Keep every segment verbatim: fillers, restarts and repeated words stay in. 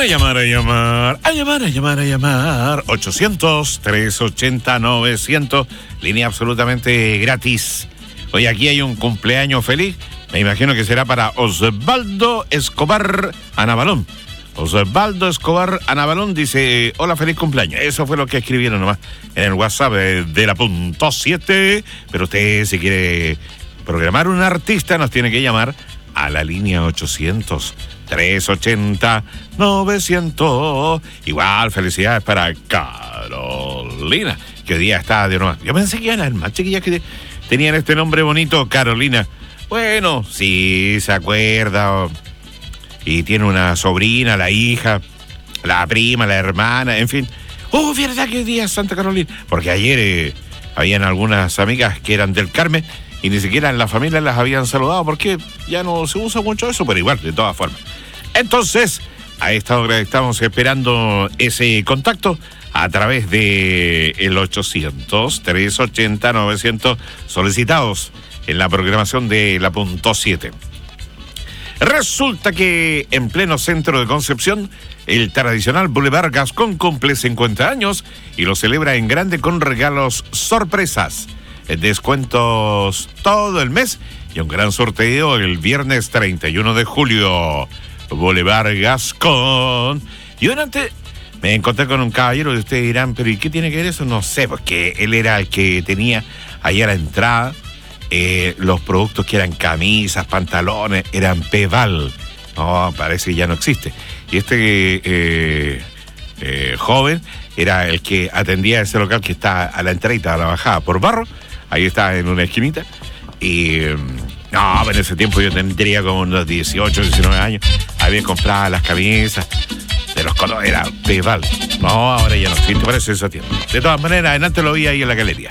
A llamar, a llamar, a llamar, a llamar, a llamar. ochocientos, trescientos ochenta, novecientos. Línea absolutamente gratis. Hoy aquí hay un cumpleaños feliz. Me imagino que será para Osvaldo Escobar Anabalón. Osvaldo Escobar Anabalón dice: hola, feliz cumpleaños. Eso fue lo que escribieron nomás en el WhatsApp de la punto siete. Pero usted, si quiere programar un artista, nos tiene que llamar a la línea ochocientos, trescientos ochenta, novecientos. Igual, felicidades para Carolina, que hoy día está de nuevo. Yo pensé que eran las más chiquillas que tenían este nombre bonito, Carolina. Bueno, sí, se acuerda. Y tiene una sobrina, la hija, la prima, la hermana, en fin. Oh, ¿verdad que hoy día es Santa Carolina? Porque ayer eh, habían algunas amigas que eran del Carmen y ni siquiera en la familia las habían saludado, porque ya no se usa mucho eso, pero igual, de todas formas. Entonces, a esta hora estamos esperando ese contacto a través de el ochocientos, trescientos ochenta, novecientos solicitados en la programación de la punto siete. Resulta que en pleno centro de Concepción, el tradicional Boulevard Gascón cumple cincuenta años y lo celebra en grande con regalos sorpresas, descuentos todo el mes y un gran sorteo el viernes treinta y uno de julio. Boulevard Gascón. Y durante me encontré con un caballero y ustedes dirán, pero ¿y qué tiene que ver eso? No sé, porque él era el que tenía allá a la entrada eh, los productos que eran camisas, pantalones, eran Peval. No, parece que ya no existe. Y este eh, eh, joven era el que atendía ese local que está a la entrada, a la bajada por Barro. Ahí está en una esquinita. Y no, en ese tiempo yo tendría como unos dieciocho, diecinueve años. Había comprado las camisas de los colores, era Peval. No, ahora ya no existe, parece esa tienda. De todas maneras, antes lo vi ahí en la galería.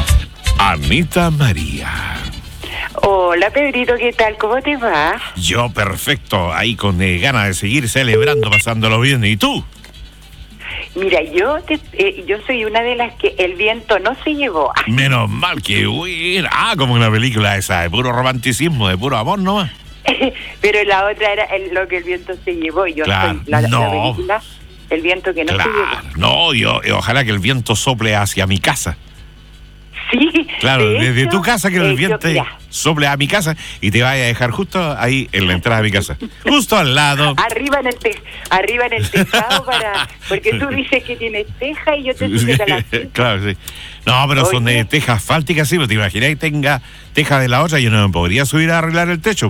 Anita María. Hola, Pedrito, ¿qué tal? ¿Cómo te va? Yo perfecto, ahí con eh, ganas de seguir celebrando, pasándolo bien. ¿Y tú? Mira, yo te, eh, yo soy una de las que el viento no se llevó. Menos mal que hubiera. Ah, como una película esa, de puro romanticismo, de puro amor nomás. Pero la otra era el, lo que el viento se llevó. Yo claro, soy la, no. la película, el viento que no claro, se llevó. No, yo, ojalá que el viento sople hacia mi casa. Sí. Claro, de desde hecho, tu casa que el eh, viento yo, mira, sople a mi casa y te vaya a dejar justo ahí en la entrada de mi casa. Justo al lado. Arriba en el te, arriba en el tejado para, porque tú dices que tienes teja y yo te sujeta la teja. Claro, sí. No, pero Oye. son de tejas asfálticas, sí, pero te imaginas que tenga teja de la otra, yo no me podría subir a arreglar el techo.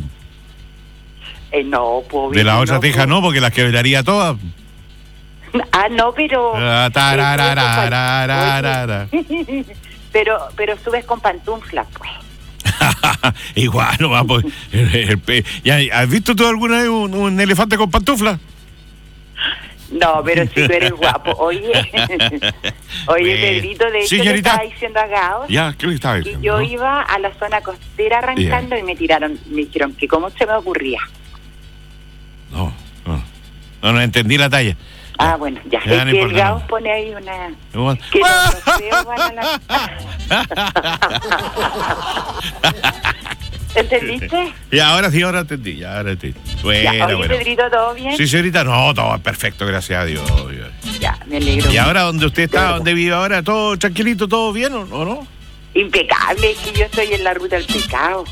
Eh, no, pues. De la otra no, teja pues. no, porque las quebraría todas. Ah, no, pero. Ah, tararararararara. Oye, pero, pero subes con pantuflas, pues. Igual, no va, pues. El, el, el, ¿ya, ¿Has visto tú alguna vez un, un elefante con pantuflas? No, pero si tú eres guapo. Oye, oye, Pedrito, de hecho, le estaba diciendo a Gao. Ya, ¿qué le estaba diciendo? Y yo iba a la zona costera arrancando, yeah, y me tiraron, me dijeron que cómo se me ocurría. No, no, no, no entendí la talla. Ah, ya. bueno, ya. ya es no que importa, el Gao no. pone ahí una... Que los roceos van a la... ¿Entendiste? Y ahora sí, ahora entendí, ya ahora entendí. Bueno, ya, oye, bueno. Pedrito, ¿todo bien? Sí, señorita, no, todo perfecto, gracias a Dios. Ya, me alegro. ¿Y ahora donde usted está, donde vive ahora, todo tranquilito, todo bien o no? Impecable, es que yo estoy en la ruta del pecado.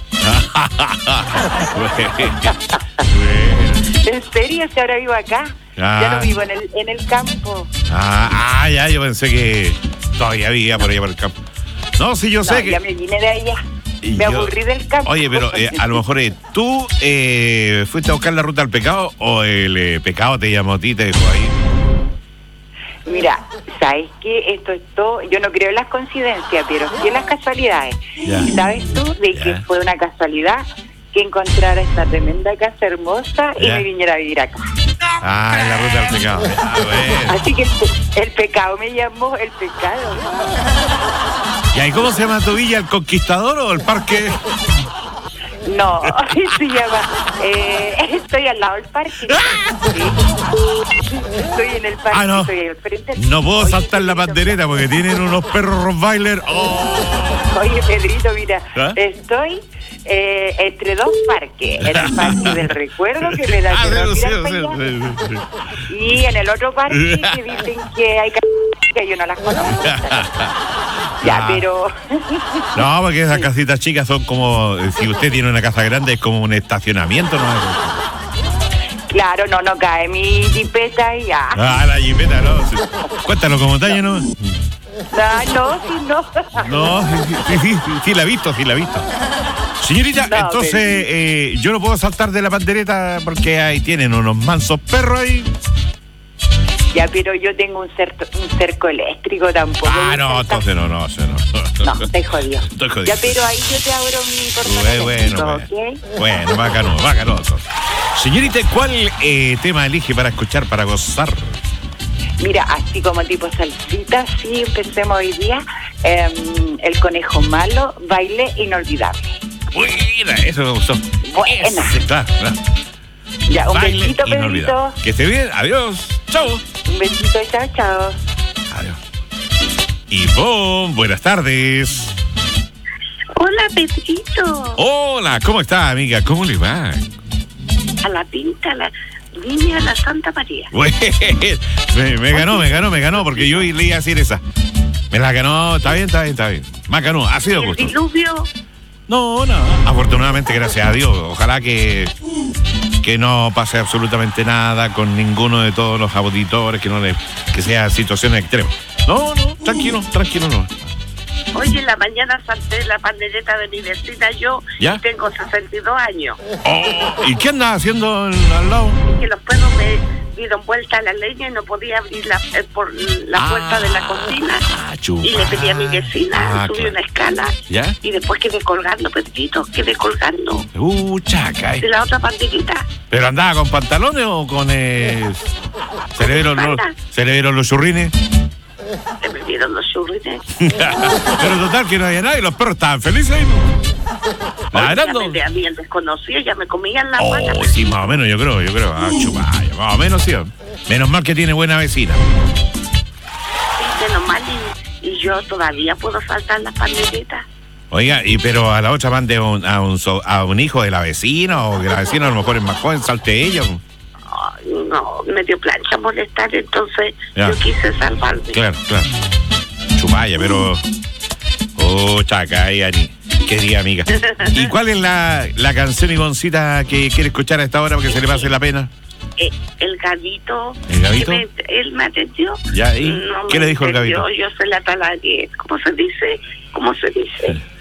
Bueno. ¿En serio? Si ahora vivo acá. Ah. Ya no vivo en el, en el campo. Ah, ah, ya, yo pensé que todavía vivía por allá por el campo. No, sí, yo no, sé que... ya me vine de allá. Y me yo, aburrí del campo. Oye, pero eh, a lo mejor eh, tú eh, fuiste a buscar la ruta del pecado o el eh, pecado te llamó a ti y te dejó ahí. Mira, ¿sabes qué? Esto es todo, yo no creo en las coincidencias, pero sí en las casualidades. Ya. ¿Sabes tú de ya. que fue una casualidad que encontrara esta tremenda casa hermosa y ya. me viniera a vivir acá? Ah, en la ruta del pecado. Ah, bueno. Así que el, el pecado me llamó el pecado. ¿Y ahí cómo se llama tu villa? ¿El Conquistador o el Parque? No, se llama... Eh, estoy al lado del parque. Sí. Estoy en el parque. Ah, no. Estoy al frente. No puedo Oye, saltar la bandereta porque tienen unos perros Rottweiler. Oh. Oye, Pedrito, mira, ¿Ah? estoy eh, entre dos parques. En el parque del recuerdo, que me da Ah, terror sí, mirar sí, para sí, allá. sí, sí. Y en el otro parque que dicen que hay casas que yo no las conozco. Ya, Ah. pero... No, porque esas casitas chicas son como, eh, si usted tiene una casa grande, es como un estacionamiento, ¿no? Claro, no, no cae mi jipeta y ya. Ah, la jipeta, ¿no? Sí. Cuéntalo como talle, ¿no? Ah, no, sí, no. No, sí, sí, sí, sí, sí la he visto, sí la he visto. Señorita, No, entonces pero- eh, yo no puedo saltar de la pandereta porque ahí tienen unos mansos perros ahí. Ya, pero yo tengo un, cerco, un cerco eléctrico tampoco. Ah, voy a no, saltar. entonces no, no, no. No, estoy jodido. Estoy jodido. Ya, pero ahí yo te abro mi portón Bueno, bueno, eléctrico, bueno. ¿ok? Bueno, bacano, bacano. entonces. Señorita, ¿cuál eh, tema elige para escuchar, para gozar? Mira, así como tipo salsita, sí, empecemos hoy día. Eh, el conejo malo, baile inolvidable. Buena, eso me gustó. Buena. Ese, claro, claro. Ya, un Baile besito, inolvidable. Pedrito. Que esté bien, adiós. Chau. Un besito, chao, chao. Adiós. Y boom, buenas tardes. Hola, Pedrito. Hola, ¿cómo está, amiga? ¿Cómo le va? A la pinta, a la niña de la Santa María. Bueno, me, me ganó, me ganó, me ganó, porque yo le iba a decir esa. Me la ganó, está bien, está bien, está bien. Me ganó, ha sido El gusto. diluvio. No, no. Afortunadamente, gracias a Dios. Ojalá que, que no pase absolutamente nada con ninguno de todos los auditores, que no le, que sea situación extrema. No, no, tranquilo, tranquilo, no. Hoy en la mañana salté la pandereta de mi vecina yo ¿Ya? y tengo sesenta y dos años. Oh, ¿y qué anda haciendo al, al lado? Que los perros me dieron vuelta a la leña y no podía abrir la, eh, por la Ah, puerta de la cocina. chupa. Y le pedí a mi vecina, Ah, subí claro. una escala. ¿Ya? Y después quedé colgando, Pedrito, quedé colgando Uh, chaca. de la otra pandereta. ¿Pero andaba con pantalones o con... Eh, se, le vieron los, ¿Se le vieron los churrines? Se me dieron los churrines. Pero total que no había nadie, los perros estaban felices ahí. Ladrando. Ya me habían desconocido, ya me comían la Oh, pata. sí, más o menos, yo creo, yo creo. Ah, chupaya, más o menos, sí. Menos mal que tiene buena vecina. Sí, menos mal, y, y yo todavía puedo saltar las panderetas. Oiga, y pero a la otra mande a un, a un, so- a un hijo de la vecina, o que la vecina a lo mejor es más joven, salte ella. Ay, no, me dio plancha molestar, entonces Ya. yo quise salvarme. Claro, claro. Chupaya, pero... Oh, chaca, ahí, Ani. Querida amiga. ¿Y cuál es la, la canción Ivoncita que quiere escuchar a esta hora para que se le pase la pena? Eh, el Gabito, ¿El Gabito? que me- él me atendió. Ya, ¿y No qué me le dijo el entendió, Gabito? Yo se la talagué. ¿Cómo se dice? ¿Cómo se dice?